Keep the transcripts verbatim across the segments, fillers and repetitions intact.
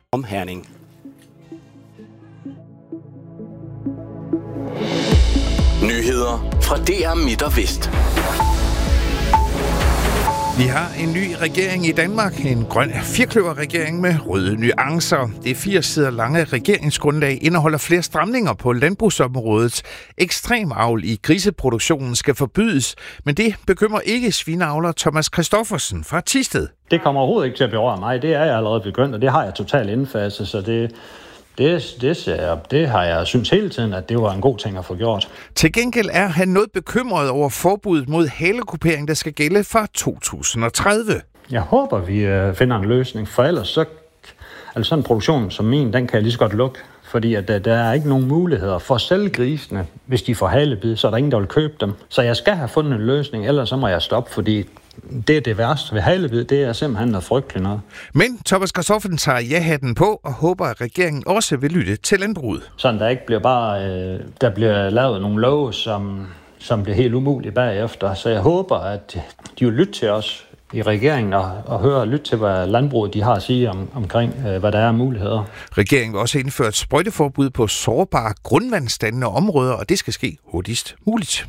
om Herning. Nyheder fra D R Midt og Vest. Vi har en ny regering i Danmark, en grøn firkløverregering med røde nuancer. Det firs sider lange regeringsgrundlag indeholder flere stramninger på landbrugsområdet. Ekstrem avl i griseproduktionen skal forbydes, men det bekymrer ikke svineavler Thomas Christoffersen fra Thisted. Det kommer overhovedet ikke til at berøre mig. Det er jeg allerede begyndt, og det har jeg totalt indfaset, så det... Det, det, det har jeg synes hele tiden, at det var en god ting at få gjort. Til gengæld er han noget bekymret over forbuddet mod halekupering, der skal gælde fra to tusind og tredive. Jeg håber, vi finder en løsning, for ellers så, altså sådan en produktion som min, den kan jeg lige så godt lukke. Fordi at der, der er ikke nogen muligheder for at sælge grisene, hvis de får halebid, så er der ingen, der vil købe dem. Så jeg skal have fundet en løsning, ellers så må jeg stoppe, fordi det er det værste ved halebid, det er simpelthen noget frygteligt noget. Men Thomas Christoffersen tager ja-hatten på og håber, at regeringen også vil lytte til landbruget. Sådan der ikke bliver bare, øh, der bliver lavet nogle love, som, som bliver helt umulige bagefter. Så jeg håber, at de vil lytte til os i regeringen og, og høre og lytte til, hvad landbruget de har at sige om, omkring, øh, hvad der er muligheder. Regeringen vil også indføre et sprøjteforbud på sårbare grundvandsdannende områder, og det skal ske hurtigst muligt.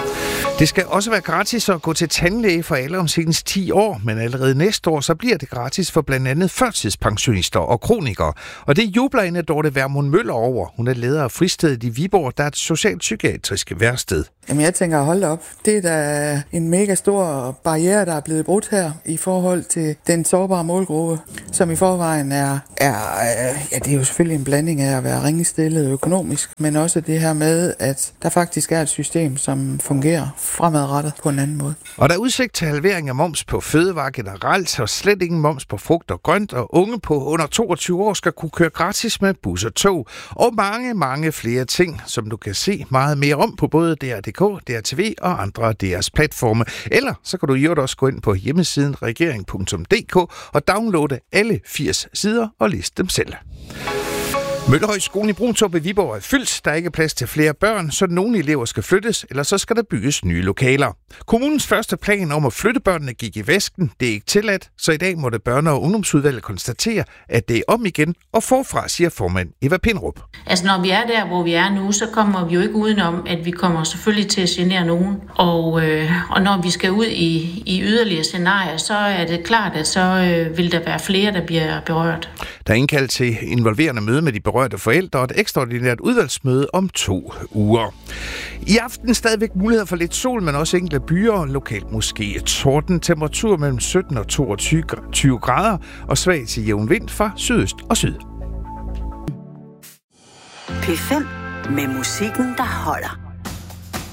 Det skal også være gratis at gå til tandlæge for alle om senest ti år, men allerede næste år så bliver det gratis for blandt andet førtidspensionister og kronikere. Og det jubler Anne Dorte Vermund Møller over. Hun er leder af fristedet i Viborg, der er et socialpsykiatrisk værsted. Jamen jeg tænker, hold op. Det er da en mega stor barriere, der er blevet brudt her i forhold til den sårbare målgruppe, som i forvejen er, er ja, det er jo selvfølgelig en blanding af at være ringestillet økonomisk, men også det her med, at der faktisk er et system, som fungerer fremadrettet på en anden måde. Og der er udsigt til halvering af moms på fødevarer generelt, og slet ingen moms på frugt og grønt, og unge på under toogtyve år skal kunne køre gratis med bus og tog, og mange, mange flere ting, som du kan se meget mere om på både D R punktum d k, D R T V og andre af deres platforme. Eller så kan du i øvrigt også gå ind på hjemmesiden regering punktum d k og downloade alle firs sider og læse dem selv. Møllerhøjskolen i Bruntorp ved Viborg er fyldt. Der er ikke plads til flere børn, så nogle elever skal flyttes, eller så skal der bygges nye lokaler. Kommunens første plan om at flytte børnene gik i vasken. Det er ikke tilladt, så i dag måtte børne- og ungdomsudvalget konstatere, at det er om igen og forfra, siger formand Eva Pindrup. Altså når vi er der, hvor vi er nu, så kommer vi jo ikke udenom, at vi kommer selvfølgelig til at genere nogen. Og, øh, og når vi skal ud i, i yderligere scenarier, så er det klart, at så øh, vil der være flere, der bliver berørt. Der er indkaldt til involverende møde med de berørte forældre og et ekstraordinært udvalgsmøde om to uger. I aften stadigvæk mulighed for lidt sol, men også enkelte byer og lokalt måske torden. Temperatur mellem sytten og toogtyve grader og svag til jævn vind fra sydøst og syd. P fem med musikken, der holder.